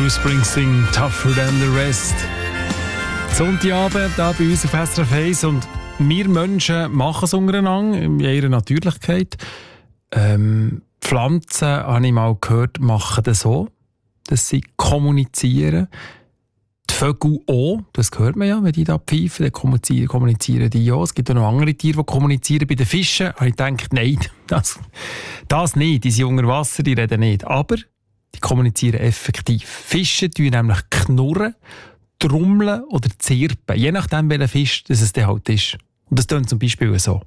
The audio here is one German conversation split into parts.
Bruce Springsteen, Tougher Than The Rest. Sonntagabend, hier bei uns auf SRF 1. Und wir Menschen machen es untereinander, in ihrer Natürlichkeit. Pflanzen, habe ich mal gehört, machen das so, dass sie kommunizieren. Die Vögel auch, das hört man ja, wenn die da pfeifen, dann kommunizieren die auch. Es gibt auch noch andere Tiere, die kommunizieren. Bei den Fischen habe ich gedacht, nein, das nicht, die sind unter Wasser, die reden nicht. Aber die kommunizieren effektiv. Fische tun nämlich knurren, trommeln oder zirpen, je nachdem, welcher Fisch das es dann halt ist. Und das tönt zum Beispiel so.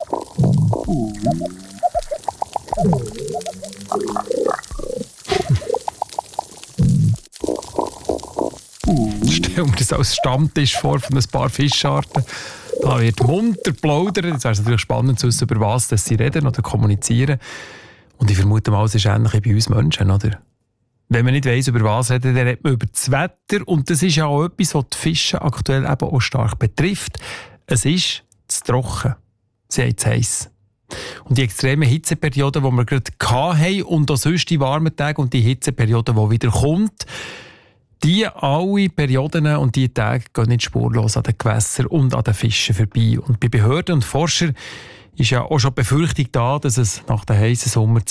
Stell mir das als Stammtisch vor von ein paar Fischarten. Da wird munter plaudern. Jetzt wäre es natürlich spannend zu wissen, über was sie reden oder kommunizieren. Und ich vermute mal, es ist ähnlich wie bei uns Menschen, oder? Wenn man nicht weiss, über was reden, dann redet man über das Wetter. Und das ist ja auch etwas, was die Fische aktuell eben auch stark betrifft. Es ist zu trocken. Sie haben zu heiß. Und die extremen Hitzeperioden, die wir gerade hatten, und auch sonst die warmen Tage und die Hitzeperiode, die wieder kommt, die alle Perioden und die Tage gehen nicht spurlos an den Gewässern und an den Fischen vorbei. Und bei Behörden und Forschern ist ja auch schon die Befürchtung da, dass es nach den heißen Sommer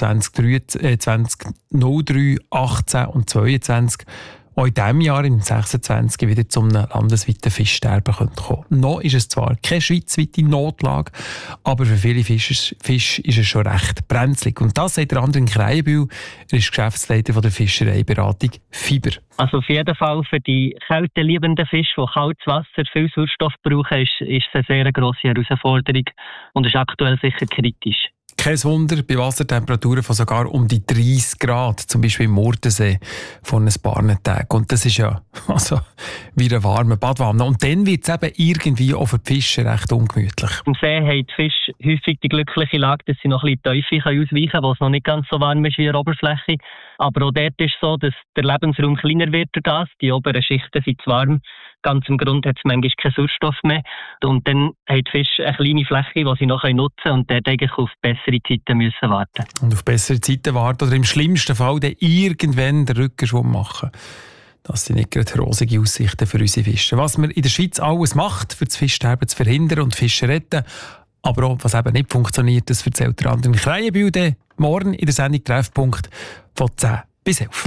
2003, 18 und 22 auch in diesem Jahr, im 26, wieder zu einem landesweiten Fischsterben kommen könnte. Noch ist es zwar keine schweizweite Notlage, aber für viele Fische ist es schon recht brenzlig. Und das sagt der Andrin Kreienbühl, er ist Geschäftsleiter der Fischereiberatung Fiber. Also auf jeden Fall für die kälteliebenden Fische, die kaltes Wasser, viel Sauerstoff brauchen, ist es eine sehr grosse Herausforderung und ist aktuell sicher kritisch. Kein Wunder, bei Wassertemperaturen von sogar um die 30 Grad, zum Beispiel im Murtensee, vor ein paar Tagen. Und das ist ja wie eine warme Badwanne. Und dann wird es eben irgendwie auch für die Fische recht ungemütlich. Im See haben die Fische häufig die glückliche Lage, dass sie noch ein bisschen tiefer ausweichen können, wo es noch nicht ganz so warm ist wie der Oberfläche. Aber auch dort ist es so, dass der Lebensraum kleiner wird durch das. Die oberen Schichten sind zu warm. Ganz im Grund hat es manchmal keinen Sauerstoff mehr. Und dann haben die Fische eine kleine Fläche, die sie noch nutzen können und dort eigentlich auf bessere Zeiten müssen warten. Und auf bessere Zeiten warten oder im schlimmsten Fall dann irgendwann den Rückenschwung machen. Das sind nicht gerade rosige Aussichten für unsere Fische. Was man in der Schweiz alles macht, für das Fischsterben zu verhindern und Fische retten, aber auch was eben nicht funktioniert, das erzählt der Andrin Kreienbühl morgen in der Sendung Treffpunkt von 10 bis 11.